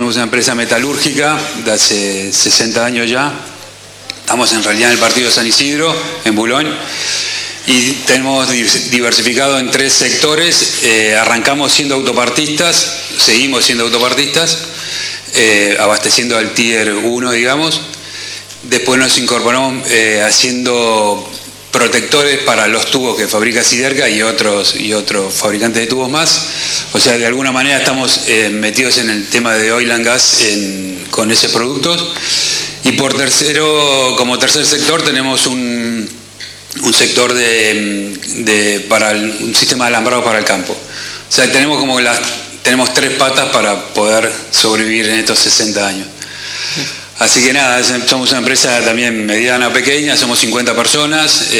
tenemos una empresa metalúrgica de hace 60 años ya. Estamos en realidad en el partido de San Isidro, en Boulogne, y tenemos diversificado en 3 sectores. Arrancamos siendo autopartistas, seguimos siendo autopartistas, abasteciendo al Tier 1, digamos. Después nos incorporamos haciendo protectores para los tubos que fabrica Siderca y otros fabricantes de tubos más. O sea, de alguna manera estamos metidos en el tema de oil and gas con esos productos. Y como tercer sector tenemos un sector para un sistema de alambrado para el campo. O sea, tenemos 3 patas para poder sobrevivir en estos 60 años. Así que nada, somos una empresa también mediana, pequeña, somos 50 personas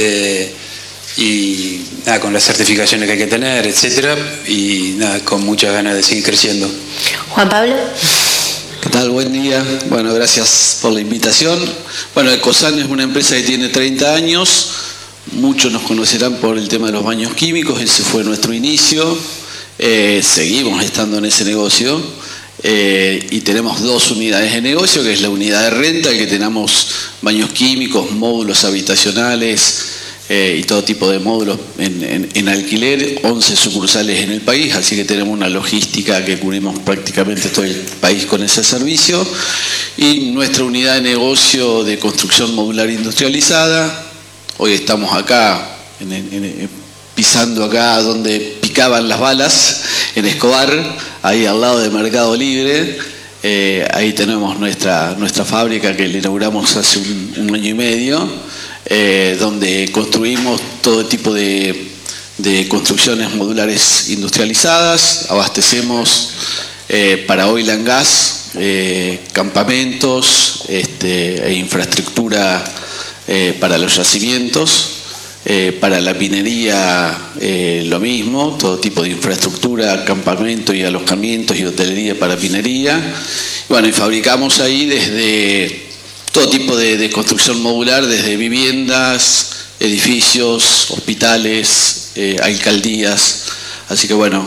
y nada, con las certificaciones que hay que tener, etcétera, y nada, con muchas ganas de seguir creciendo. Juan Pablo. ¿Qué tal? Buen día. Bueno, gracias por la invitación. Bueno, Ecosan es una empresa que tiene 30 años. Muchos nos conocerán por el tema de los baños químicos, ese fue nuestro inicio. Seguimos estando en ese negocio. Y tenemos 2 unidades de negocio, que es la unidad de renta, que tenemos baños químicos, módulos habitacionales y todo tipo de módulos en alquiler, 11 sucursales en el país, así que tenemos una logística que cubrimos prácticamente todo el país con ese servicio. Y nuestra unidad de negocio de construcción modular industrializada, hoy estamos acá, pisando acá donde picaban las balas, en Escobar, ahí al lado de Mercado Libre. Ahí tenemos nuestra fábrica que la inauguramos hace un año y medio, donde construimos todo tipo de construcciones modulares industrializadas, abastecemos para oil and gas, campamentos e infraestructura para los yacimientos. Para la minería lo mismo, todo tipo de infraestructura, campamento y alojamientos y hotelería para minería. Bueno, y fabricamos ahí desde todo tipo de construcción modular, desde viviendas, edificios, hospitales, alcaldías. Así que bueno,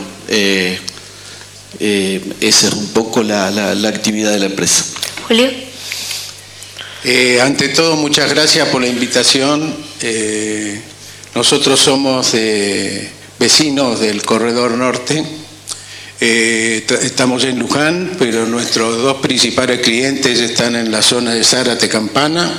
esa es un poco la actividad de la empresa. Julio. Ante todo, muchas gracias por la invitación. Nosotros somos vecinos del Corredor Norte. Estamos en Luján, pero nuestros 2 principales clientes están en la zona de Zárate, Campana.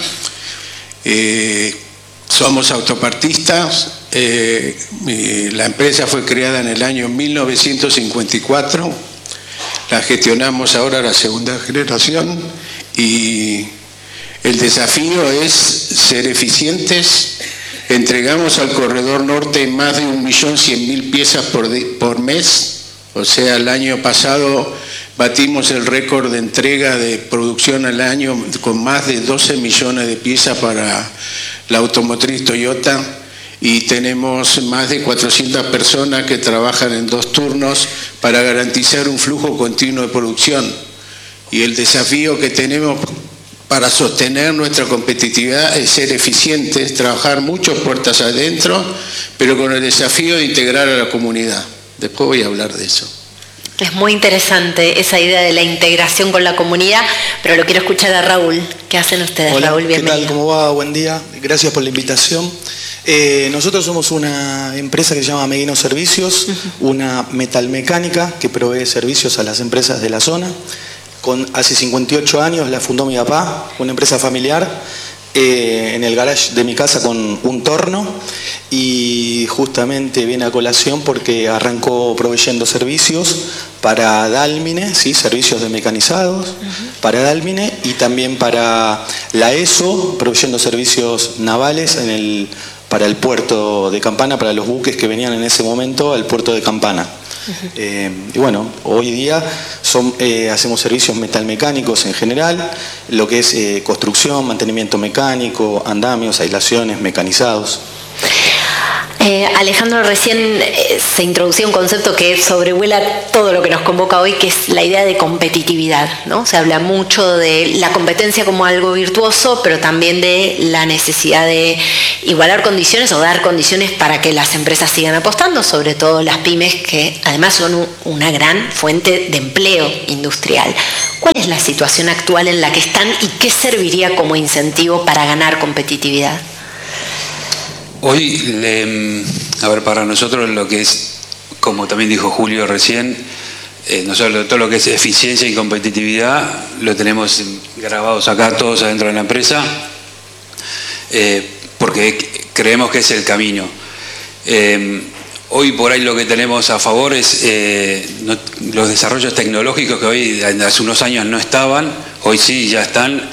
Somos autopartistas. La empresa fue creada en el año 1954. La gestionamos ahora la segunda generación y el desafío es ser eficientes. Entregamos al Corredor Norte más de 1.100.000 piezas por mes. O sea, el año pasado batimos el récord de entrega de producción al año con más de 12 millones de piezas para la automotriz Toyota. Y tenemos más de 400 personas que trabajan en 2 turnos para garantizar un flujo continuo de producción. Y el desafío que tenemos para sostener nuestra competitividad es ser eficientes, trabajar mucho puertas adentro, pero con el desafío de integrar a la comunidad. Después voy a hablar de eso. Es muy interesante esa idea de la integración con la comunidad, pero lo quiero escuchar a Raúl. ¿Qué hacen ustedes? Hola, Raúl, bienvenido. ¿Qué tal? ¿Cómo va? Buen día. Gracias por la invitación. Nosotros somos una empresa que se llama Meguino Servicios, una metalmecánica que provee servicios a las empresas de la zona. Hace 58 años la fundó mi papá, una empresa familiar, en el garage de mi casa con un torno, y justamente viene a colación porque arrancó proveyendo servicios para Dálmine, ¿sí? Servicios de mecanizados para Dálmine, y también para la ESO, proveyendo servicios navales para el puerto de Campana, para los buques que venían en ese momento al puerto de Campana. Y bueno, hoy día hacemos servicios metalmecánicos en general, lo que es construcción, mantenimiento mecánico, andamios, aislaciones, mecanizados. Alejandro, recién se introducía un concepto que sobrevuela todo lo que nos convoca hoy, que es la idea de competitividad, ¿no? Se habla mucho de la competencia como algo virtuoso, pero también de la necesidad de igualar condiciones o dar condiciones para que las empresas sigan apostando, sobre todo las pymes, que además son una gran fuente de empleo industrial. ¿Cuál es la situación actual en la que están y qué serviría como incentivo para ganar competitividad? Hoy, para nosotros lo que es, como también dijo Julio recién, nosotros todo lo que es eficiencia y competitividad lo tenemos grabados acá todos adentro de la empresa, porque creemos que es el camino. Hoy por ahí lo que tenemos a favor es los desarrollos tecnológicos que hoy hace unos años no estaban, hoy sí ya están.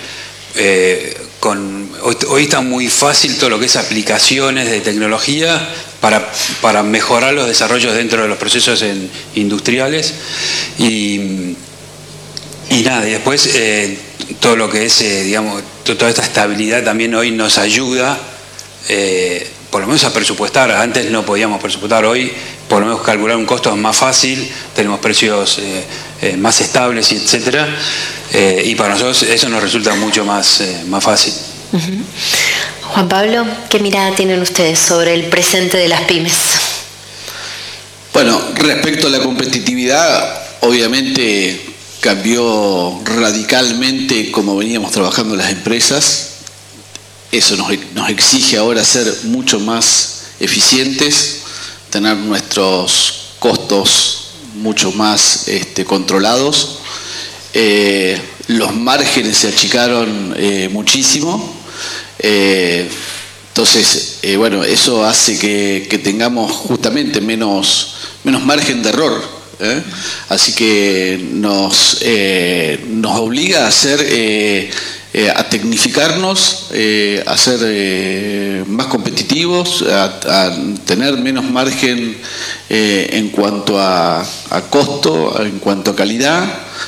Hoy está muy fácil todo lo que es aplicaciones de tecnología para mejorar los desarrollos dentro de los procesos industriales y nada, y después todo lo que es, toda esta estabilidad también hoy nos ayuda por lo menos a presupuestar. Antes no podíamos presupuestar, hoy por lo menos calcular un costo es más fácil, tenemos precios más estables, y etcétera, y para nosotros eso nos resulta mucho más fácil. Uh-huh. Juan Pablo, ¿qué mirada tienen ustedes sobre el presente de las pymes? Bueno, respecto a la competitividad, obviamente cambió radicalmente como veníamos trabajando las empresas. Eso nos exige ahora ser mucho más eficientes, tener nuestros costos mucho más controlados. Los márgenes se achicaron muchísimo. Entonces, eso hace que tengamos justamente menos margen de error. Así que nos obliga a hacer... a tecnificarnos, a ser más competitivos, a tener menos margen en cuanto a costo, en cuanto a calidad,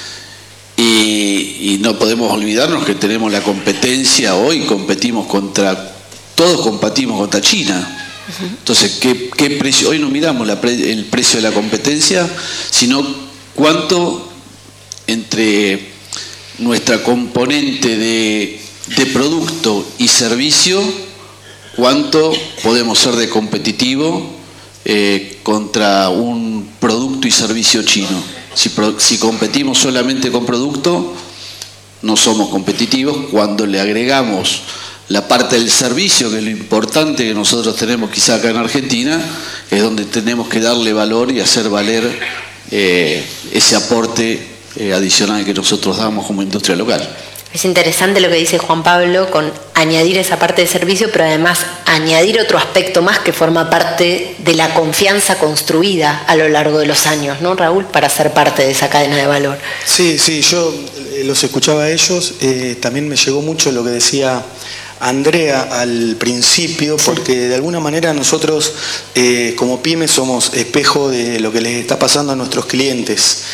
y no podemos olvidarnos que tenemos la competencia hoy, todos competimos contra China. Entonces, ¿qué precio? Hoy no miramos el precio de la competencia, sino cuánto entre nuestra componente de producto y servicio, cuánto podemos ser de competitivo contra un producto y servicio chino. Si competimos solamente con producto, no somos competitivos. Cuando le agregamos la parte del servicio, que es lo importante que nosotros tenemos quizá acá en Argentina, es donde tenemos que darle valor y hacer valer ese aporte adicional que nosotros damos como industria local. Es interesante lo que dice Juan Pablo con añadir esa parte de servicio, pero además añadir otro aspecto más que forma parte de la confianza construida a lo largo de los años, ¿no, Raúl? Para ser parte de esa cadena de valor. Sí, yo los escuchaba a ellos, también me llegó mucho lo que decía Andrea al principio, porque de alguna manera nosotros como pymes somos espejo de lo que les está pasando a nuestros clientes.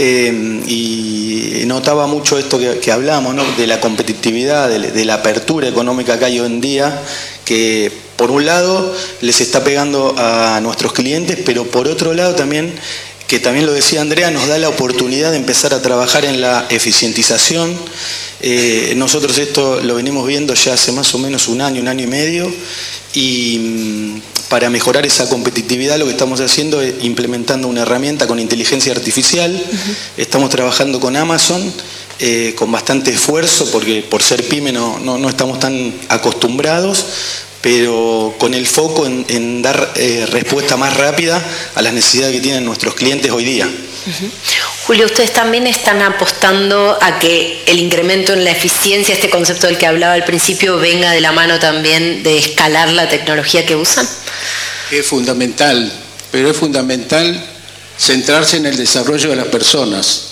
Y notaba mucho esto que hablamos, ¿no? De la competitividad, de la apertura económica que hay hoy en día, que por un lado les está pegando a nuestros clientes, pero por otro lado también, que también lo decía Andrea, nos da la oportunidad de empezar a trabajar en la eficientización. Nosotros esto lo venimos viendo ya hace más o menos un año y medio, y para mejorar esa competitividad lo que estamos haciendo es implementando una herramienta con inteligencia artificial. Estamos trabajando con Amazon con bastante esfuerzo, porque por ser pyme no estamos tan acostumbrados, pero con el foco en dar respuesta más rápida a las necesidades que tienen nuestros clientes hoy día. Julio, ustedes también están apostando a que el incremento en la eficiencia, este concepto del que hablaba al principio, venga de la mano también de escalar la tecnología que usan. Es fundamental, pero es fundamental centrarse en el desarrollo de las personas,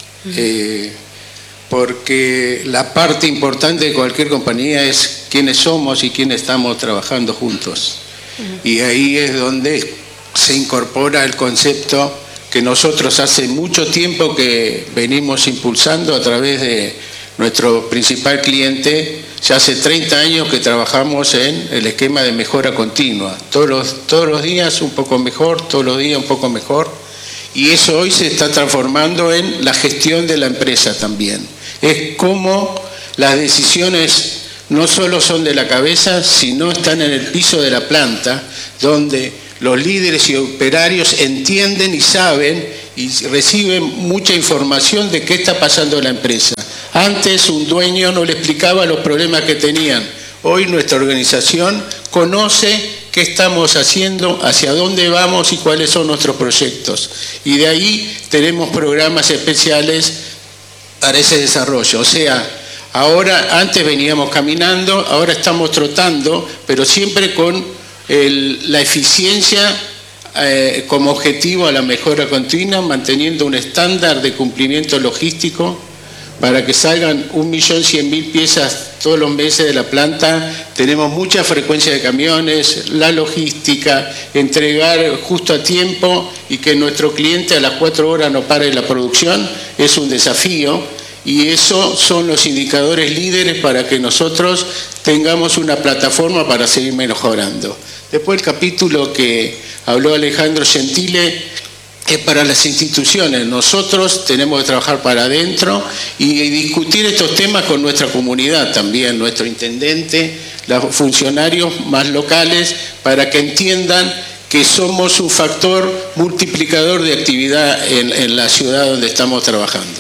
porque la parte importante de cualquier compañía es quiénes somos y quiénes estamos trabajando juntos. Y ahí es donde se incorpora el concepto que nosotros hace mucho tiempo que venimos impulsando a través de nuestro principal cliente, ya hace 30 años que trabajamos en el esquema de mejora continua. Todos los días un poco mejor, todos los días un poco mejor. Y eso hoy se está transformando en la gestión de la empresa también. Es como las decisiones no solo son de la cabeza, sino están en el piso de la planta, donde los líderes y operarios entienden y saben y reciben mucha información de qué está pasando en la empresa. Antes un dueño no le explicaba los problemas que tenían. Hoy nuestra organización conoce qué estamos haciendo, hacia dónde vamos y cuáles son nuestros proyectos. Y de ahí tenemos programas especiales para ese desarrollo. O sea, ahora, antes veníamos caminando, ahora estamos trotando, pero siempre con la eficiencia como objetivo a la mejora continua, manteniendo un estándar de cumplimiento logístico para que salgan 1.100.000 piezas todos los meses de la planta. Tenemos mucha frecuencia de camiones, la logística, entregar justo a tiempo y que nuestro cliente a las 4 horas no pare la producción, es un desafío. Y esos son los indicadores líderes para que nosotros tengamos una plataforma para seguir mejorando. Después el capítulo que habló Alejandro Gentile es para las instituciones. Nosotros tenemos que trabajar para adentro y discutir estos temas con nuestra comunidad también, nuestro intendente, los funcionarios más locales, para que entiendan que somos un factor multiplicador de actividad en la ciudad donde estamos trabajando.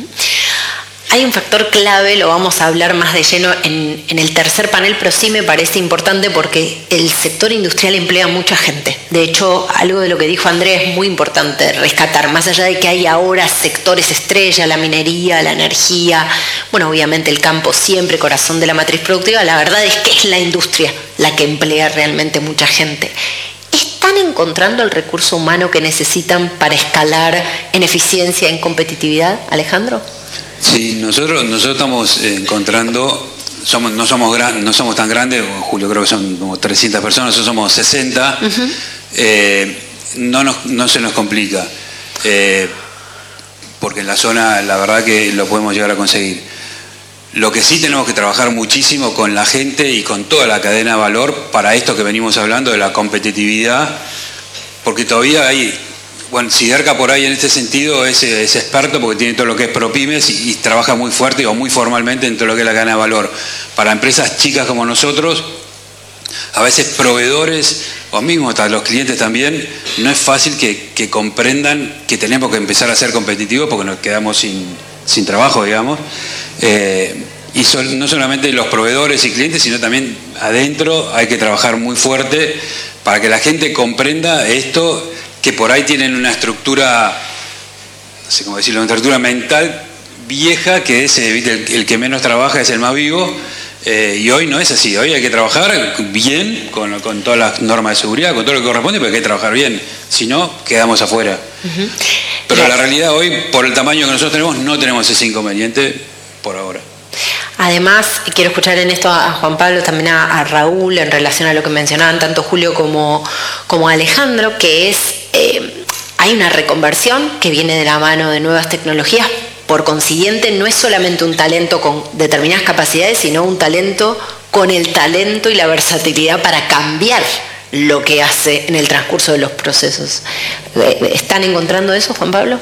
Hay un factor clave, lo vamos a hablar más de lleno en el tercer panel, pero sí me parece importante porque el sector industrial emplea mucha gente. De hecho, algo de lo que dijo Andrea es muy importante rescatar, más allá de que hay ahora sectores estrella, la minería, la energía, bueno, obviamente el campo siempre corazón de la matriz productiva, la verdad es que es la industria la que emplea realmente mucha gente. ¿Están encontrando el recurso humano que necesitan para escalar en eficiencia, en competitividad, Alejandro? Sí, nosotros estamos encontrando, no somos tan grandes, Julio creo que son como 300 personas, nosotros somos 60, no se nos complica, porque en la zona la verdad que lo podemos llegar a conseguir. Lo que sí tenemos que trabajar muchísimo con la gente y con toda la cadena de valor para esto que venimos hablando de la competitividad, porque todavía hay... Bueno, Siderca por ahí en este sentido es experto porque tiene todo lo que es ProPymes y trabaja muy fuerte o muy formalmente en todo lo que es la cadena de valor. Para empresas chicas como nosotros, a veces proveedores o mismo hasta los clientes también, no es fácil que comprendan que tenemos que empezar a ser competitivos porque nos quedamos sin trabajo, digamos. Y no solamente los proveedores y clientes, sino también adentro hay que trabajar muy fuerte para que la gente comprenda esto, que por ahí tienen una estructura, no sé cómo decirlo, una estructura mental vieja, que es el que menos trabaja es el más vivo, y hoy no es así. Hoy hay que trabajar bien con todas las normas de seguridad, con todo lo que corresponde, pero hay que trabajar bien, si no, quedamos afuera. Pero la realidad hoy, por el tamaño que nosotros tenemos, no tenemos ese inconveniente por ahora. Además, quiero escuchar en esto a Juan Pablo, también a Raúl, en relación a lo que mencionaban tanto Julio como Alejandro, que es, hay una reconversión que viene de la mano de nuevas tecnologías. Por consiguiente, no es solamente un talento con determinadas capacidades, sino un talento con el talento y la versatilidad para cambiar lo que hace en el transcurso de los procesos. ¿Están encontrando eso, Juan Pablo?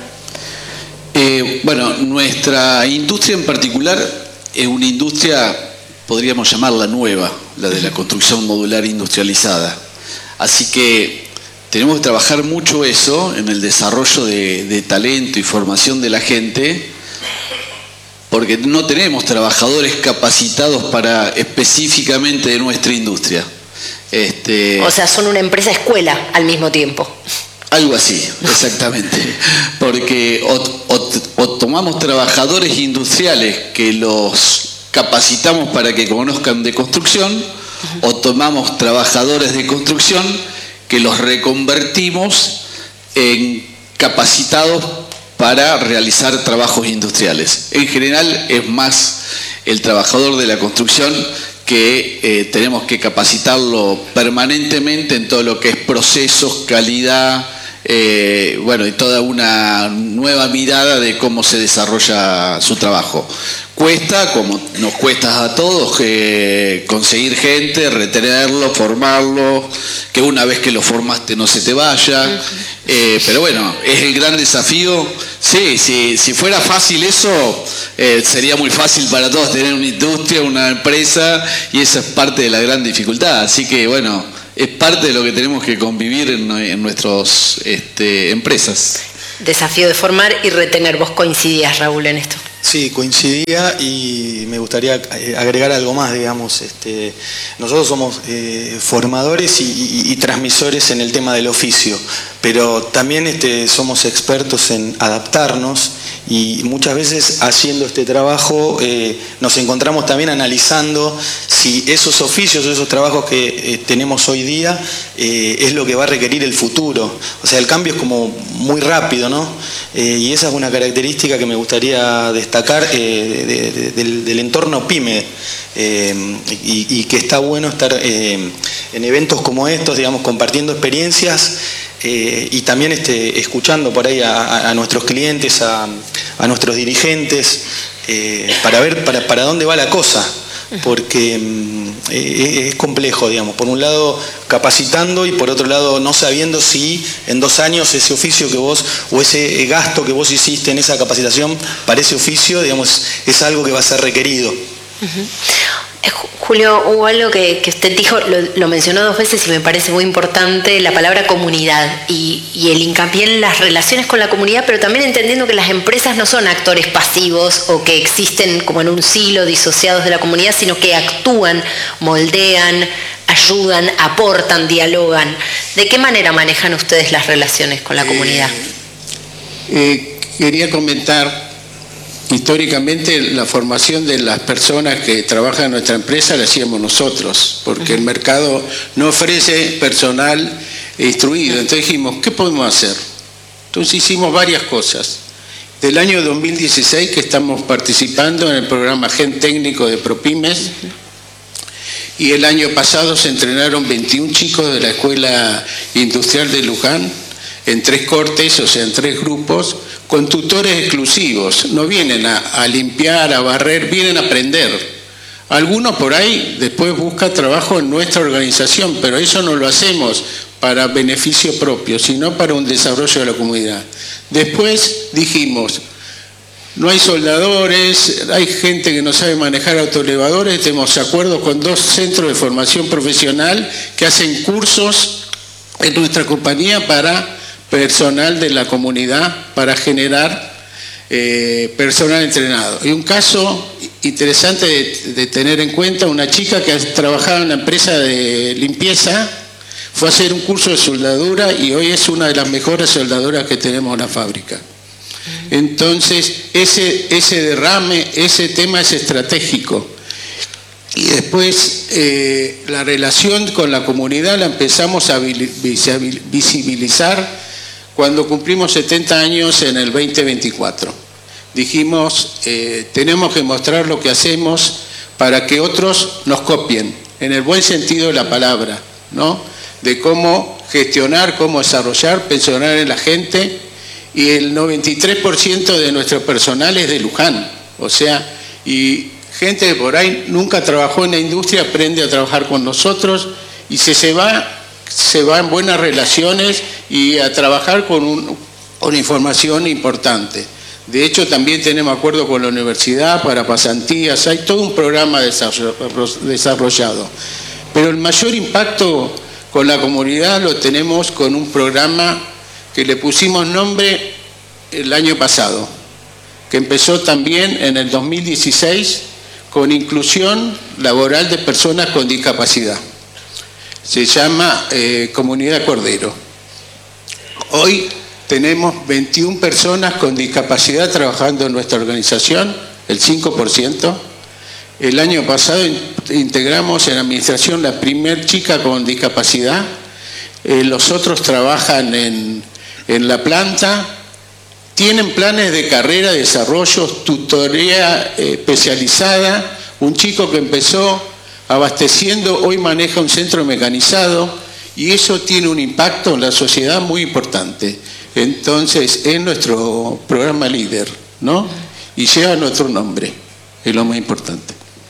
Bueno, nuestra industria en particular es una industria, podríamos llamarla nueva, la de la construcción modular industrializada. Así que tenemos que trabajar mucho eso en el desarrollo de talento y formación de la gente, porque no tenemos trabajadores capacitados para específicamente de nuestra industria. O sea, son una empresa escuela al mismo tiempo. Algo así, exactamente. Porque o tomamos trabajadores industriales que los capacitamos para que conozcan de construcción, o tomamos trabajadores de construcción que los reconvertimos en capacitados para realizar trabajos industriales. En general es más el trabajador de la construcción que tenemos que capacitarlo permanentemente en todo lo que es procesos, calidad, bueno, y toda una nueva mirada de cómo se desarrolla su trabajo. Cuesta, como nos cuesta a todos, conseguir gente, retenerlo, formarlo, que una vez que lo formaste no se te vaya. Pero bueno, es el gran desafío. Sí, si fuera fácil eso, sería muy fácil para todos tener una industria, una empresa, y esa es parte de la gran dificultad. Así que bueno, es parte de lo que tenemos que convivir en nuestras empresas. Desafío de formar y retener. ¿Vos coincidías, Raúl, en esto? Sí, coincidía, y me gustaría agregar algo más, digamos. Nosotros somos formadores y transmisores en el tema del oficio, pero también somos expertos en adaptarnos, y muchas veces haciendo este trabajo nos encontramos también analizando si esos oficios, esos trabajos que tenemos hoy día es lo que va a requerir el futuro. O sea, el cambio es como muy rápido, ¿no? Y esa es una característica que me gustaría destacar del entorno PYME, y que está bueno estar en eventos como estos, digamos, compartiendo experiencias, y también escuchando por ahí a nuestros clientes, a nuestros dirigentes, para ver para dónde va la cosa. Porque es complejo, digamos, por un lado capacitando y por otro lado no sabiendo si en 2 años ese oficio que vos, o ese gasto que vos hiciste en esa capacitación para ese oficio, digamos, es algo que va a ser requerido. Julio, hubo algo que usted dijo, lo mencionó 2 veces y me parece muy importante, la palabra comunidad y el hincapié en las relaciones con la comunidad, pero también entendiendo que las empresas no son actores pasivos o que existen como en un silo disociados de la comunidad, sino que actúan, moldean, ayudan, aportan, dialogan. ¿De qué manera manejan ustedes las relaciones con la comunidad? Quería comentar. Históricamente la formación de las personas que trabajan en nuestra empresa la hacíamos nosotros, porque el mercado no ofrece personal instruido. Entonces dijimos, ¿qué podemos hacer? Entonces hicimos varias cosas. Del año 2016 que estamos participando en el programa Gen Técnico de ProPymes, y el año pasado se entrenaron 21 chicos de la Escuela Industrial de Luján, en 3 cortes, o sea, en 3 grupos, con tutores exclusivos. No vienen a limpiar, a barrer, vienen a aprender. Algunos por ahí después buscan trabajo en nuestra organización, pero eso no lo hacemos para beneficio propio, sino para un desarrollo de la comunidad. Después dijimos, no hay soldadores, hay gente que no sabe manejar autoelevadores, tenemos acuerdos con 2 centros de formación profesional que hacen cursos en nuestra compañía para personal de la comunidad, para generar personal entrenado. Y un caso interesante de tener en cuenta, una chica que trabajaba en la empresa de limpieza, fue a hacer un curso de soldadura y hoy es una de las mejores soldadoras que tenemos en la fábrica. Entonces, ese derrame, ese tema es estratégico. Y después la relación con la comunidad la empezamos a visibilizar cuando cumplimos 70 años en el 2024. Dijimos, tenemos que mostrar lo que hacemos para que otros nos copien, en el buen sentido de la palabra, ¿no? De cómo gestionar, cómo desarrollar, pensionar en la gente, y el 93% de nuestro personal es de Luján, o sea, y gente que por ahí nunca trabajó en la industria aprende a trabajar con nosotros y se va en buenas relaciones y a trabajar con una información importante. De hecho, también tenemos acuerdo con la universidad para pasantías, hay todo un programa desarrollado. Pero el mayor impacto con la comunidad lo tenemos con un programa que le pusimos nombre el año pasado, que empezó también en el 2016 con inclusión laboral de personas con discapacidad. Se llama Comunidad Cordero. Hoy tenemos 21 personas con discapacidad trabajando en nuestra organización, el 5%. El año pasado integramos en administración la primer chica con discapacidad. Los otros trabajan en la planta. Tienen planes de carrera, desarrollo, tutoría especializada. Un chico que empezó abasteciendo, hoy maneja un centro mecanizado y eso tiene un impacto en la sociedad muy importante. Entonces, es nuestro programa líder, ¿no? Y lleva nuestro nombre, es lo más importante.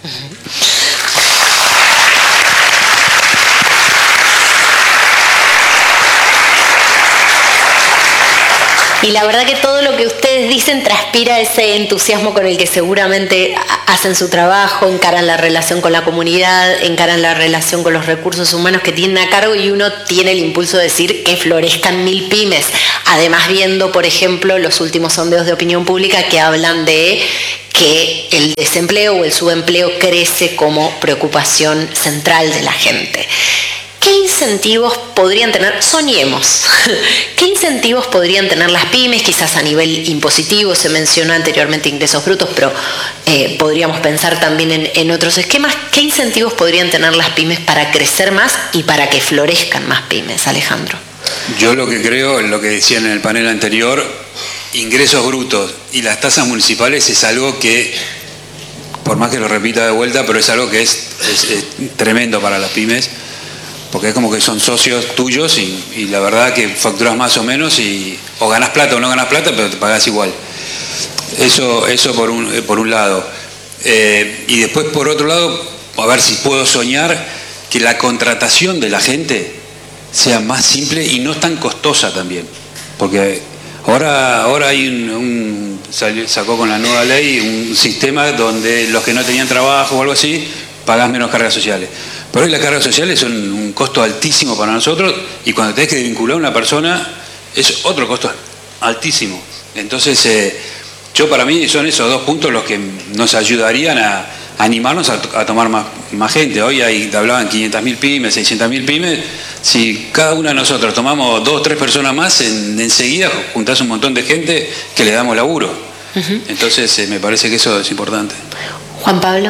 Y la verdad que todo lo que ustedes dicen transpira ese entusiasmo con el que seguramente hacen su trabajo, encaran la relación con la comunidad, encaran la relación con los recursos humanos que tienen a cargo, y uno tiene el impulso de decir que florezcan 1000 pymes. Además, viendo, por ejemplo, los últimos sondeos de opinión pública que hablan de que el desempleo o el subempleo crece como preocupación central de la gente. ¿Qué incentivos podrían tener? Soñemos. ¿Qué incentivos podrían tener las pymes? Quizás a nivel impositivo, se mencionó anteriormente ingresos brutos, pero podríamos pensar también en otros esquemas. ¿Qué incentivos podrían tener las pymes para crecer más y para que florezcan más pymes, Alejandro? Yo lo que creo, lo que decían en el panel anterior, ingresos brutos y las tasas municipales es algo que, por más que lo repita de vuelta, pero es algo que es tremendo para las pymes, porque es como que son socios tuyos y la verdad que facturas más o menos y o ganas plata o no ganas plata, pero te pagás igual. Eso por un lado. Y después, por otro lado, a ver si puedo soñar que la contratación de la gente sea más simple y no tan costosa también. Porque ahora hay sacó con la nueva ley un sistema donde los que no tenían trabajo o algo así, pagás menos cargas sociales. Pero hoy las cargas sociales son un costo altísimo para nosotros, y cuando tenés que vincular a una persona es otro costo altísimo. Entonces, para mí son esos dos puntos los que nos ayudarían a animarnos a tomar más gente. Hoy hablaban 500.000 pymes, 600.000 pymes. Si cada uno de nosotros tomamos 2 o 3 personas más, enseguida juntás un montón de gente que le damos laburo. Entonces, me parece que eso es importante. Juan Pablo.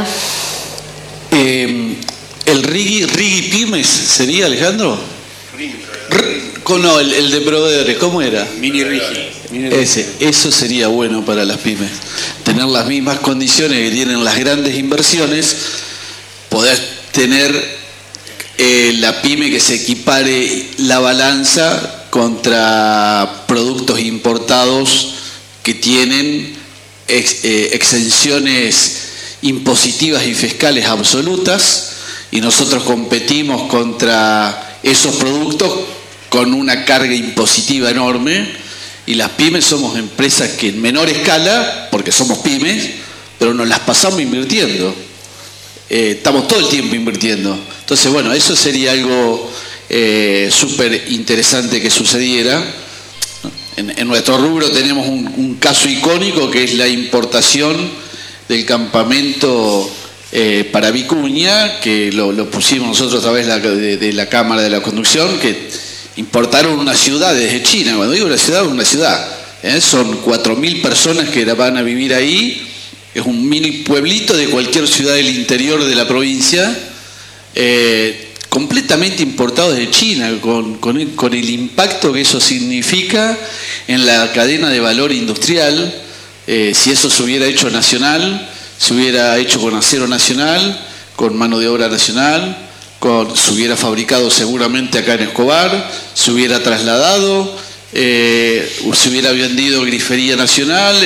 ¿El Rigi Pymes sería, Alejandro? No, el de proveedores, ¿cómo era? Mini Rigi. Eso sería bueno para las pymes. Tener las mismas condiciones que tienen las grandes inversiones, poder tener la pyme que se equipare la balanza contra productos importados que tienen exenciones impositivas y fiscales absolutas, y nosotros competimos contra esos productos con una carga impositiva enorme, y las pymes somos empresas que en menor escala, porque somos pymes, pero nos las pasamos invirtiendo, estamos todo el tiempo invirtiendo. Entonces, bueno, eso sería algo súper interesante que sucediera. En nuestro rubro tenemos un caso icónico, que es la importación del campamento para Vicuña, que lo pusimos nosotros a través de la Cámara de la Conducción, que importaron una ciudad desde China. Cuando digo una ciudad, son 4.000 personas que van a vivir ahí. Es un mini pueblito de cualquier ciudad del interior de la provincia, completamente importado desde China, con el impacto que eso significa en la cadena de valor industrial. Si eso se hubiera hecho nacional, se hubiera hecho con acero nacional, con mano de obra nacional, se hubiera fabricado seguramente acá en Escobar, se hubiera trasladado, se hubiera vendido grifería nacional,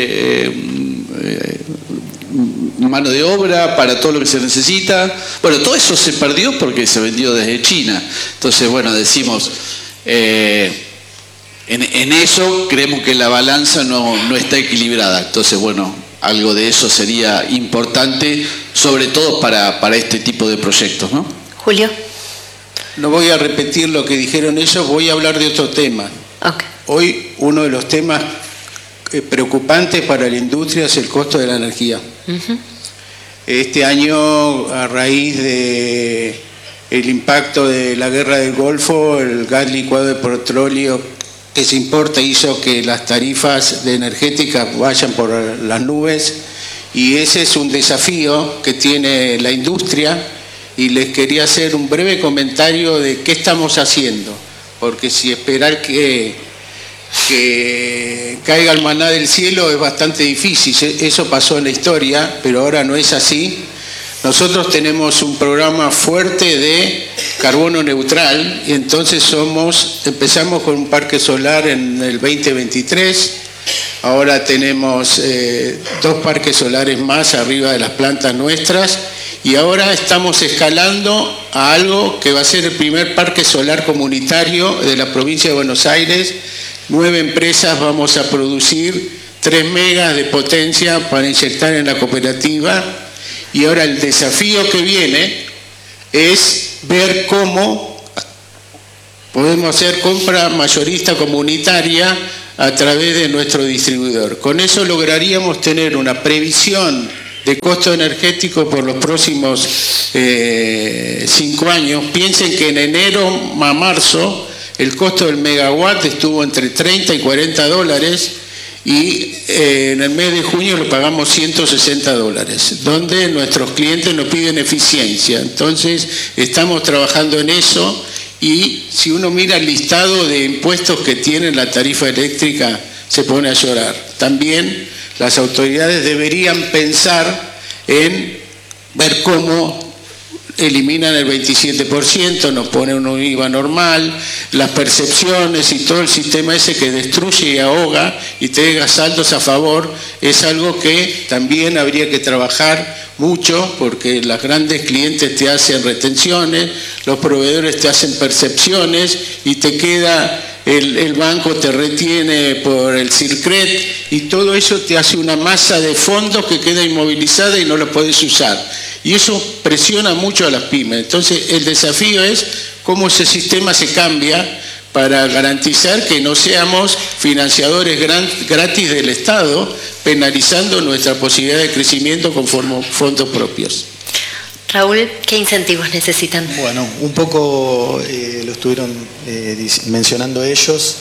mano de obra para todo lo que se necesita. Bueno, todo eso se perdió porque se vendió desde China. Entonces, bueno, decimos, en eso creemos que la balanza no está equilibrada. Entonces, bueno, algo de eso sería importante, sobre todo para este tipo de proyectos, ¿no? Julio. No voy a repetir lo que dijeron ellos, voy a hablar de otro tema. Okay. Hoy uno de los temas preocupantes para la industria es el costo de la energía. Este año, a raíz de el impacto de la guerra del Golfo, el gas licuado de petróleo que se importa hizo que las tarifas de energéticas vayan por las nubes, y ese es un desafío que tiene la industria, y les quería hacer un breve comentario de qué estamos haciendo, porque si esperar que caiga el maná del cielo es bastante difícil. Eso pasó en la historia, pero ahora no es así. nosotros tenemos un programa fuerte de carbono neutral y entonces empezamos con un parque solar en el 2023, ahora tenemos 2 parques solares más arriba de las plantas nuestras y ahora estamos escalando a algo que va a ser el primer parque solar comunitario de la provincia de Buenos Aires. 9 empresas vamos a producir 3 megas de potencia para inyectar en la cooperativa. Y ahora el desafío que viene es ver cómo podemos hacer compra mayorista comunitaria a través de nuestro distribuidor. Con eso lograríamos tener una previsión de costo energético por los próximos 5 años. Piensen que en enero a marzo el costo del megawatt estuvo entre 30 y 40 dólares y en el mes de junio lo pagamos 160 dólares, donde nuestros clientes nos piden eficiencia. Entonces estamos trabajando en eso y si uno mira el listado de impuestos que tiene la tarifa eléctrica se pone a llorar. También las autoridades deberían pensar en ver cómo eliminan el 27%, nos ponen un IVA normal, las percepciones y todo el sistema ese que destruye y ahoga y te deja saldos a favor, es algo que también habría que trabajar mucho porque las grandes clientes te hacen retenciones, los proveedores te hacen percepciones y te queda, el banco te retiene por el CIRCRET y todo eso te hace una masa de fondos que queda inmovilizada y no lo podés usar. Y eso presiona mucho a las pymes. Entonces el desafío es cómo ese sistema se cambia para garantizar que no seamos financiadores gratis del Estado, penalizando nuestra posibilidad de crecimiento con fondos propios. Raúl, ¿qué incentivos necesitan? Bueno, un poco lo estuvieron mencionando ellos.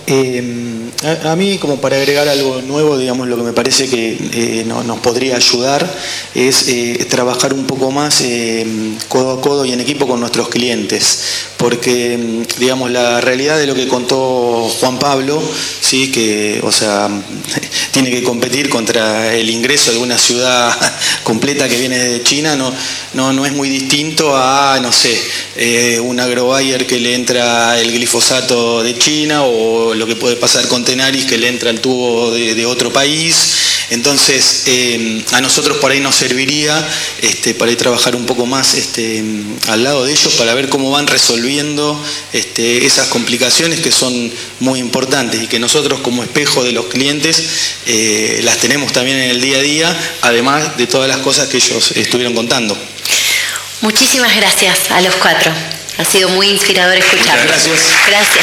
A mí, como para agregar algo nuevo, digamos, lo que me parece que nos podría ayudar es trabajar un poco más codo a codo y en equipo con nuestros clientes, porque, digamos, la realidad de lo que contó Juan Pablo, sí, que, o sea, tiene que competir contra el ingreso de una ciudad completa que viene de China, no es muy distinto a, no sé, un agrobuyer que le entra el glifosato de China o lo que puede pasar con Tenaris que le entra el tubo de otro país. Entonces a nosotros por ahí nos serviría para ir trabajar un poco más al lado de ellos para ver cómo van resolviendo esas complicaciones que son muy importantes y que nosotros como espejo de los clientes las tenemos también en el día a día, además de todas las cosas que ellos estuvieron contando. Muchísimas gracias a los 4. Ha sido muy inspirador escucharlos. Gracias. Gracias.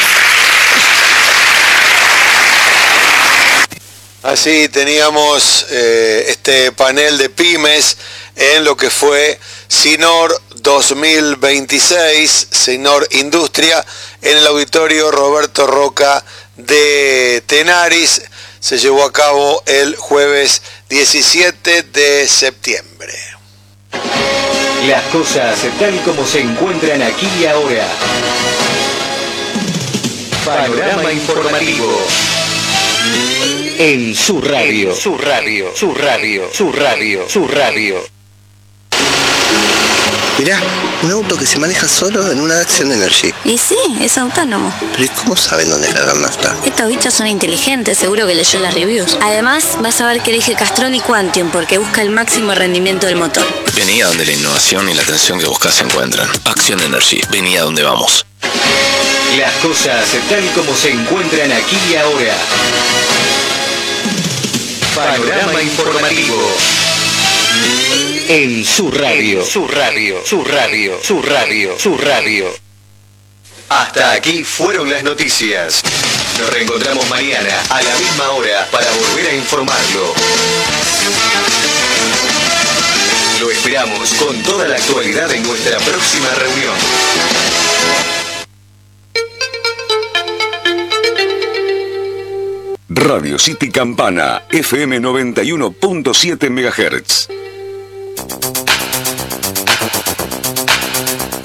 Así teníamos este panel de pymes en lo que fue SINOR 2026, SINOR Industria, en el auditorio Roberto Roca de Tenaris. Se llevó a cabo el jueves 17 de septiembre. Las cosas tal como se encuentran aquí y ahora. Panorama informativo. En su radio, su radio, su radio, su radio, su radio. Mirá, un auto que se maneja solo en una Action Energy. Y sí, es autónomo. Pero ¿y cómo saben dónde cargar nafta? Estos bichos son inteligentes, seguro que leyó las reviews. Además, vas a ver que elige Castrol y Quantium porque busca el máximo rendimiento del motor. Vení a donde la innovación y la atención que buscas se encuentran. Action Energy, vení a donde vamos. Las cosas tal como se encuentran aquí y ahora. Panorama informativo. En su radio, su radio, su radio, su radio, su radio. Hasta aquí fueron las noticias. Nos reencontramos mañana a la misma hora para volver a informarlo. Lo esperamos con toda la actualidad en nuestra próxima reunión. Radio City Campana, FM 91.7 MHz.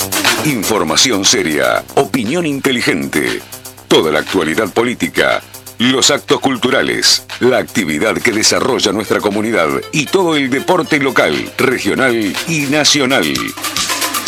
Información seria, opinión inteligente, toda la actualidad política los actos culturales, la actividad que desarrolla nuestra comunidad y todo el deporte local, regional y nacional.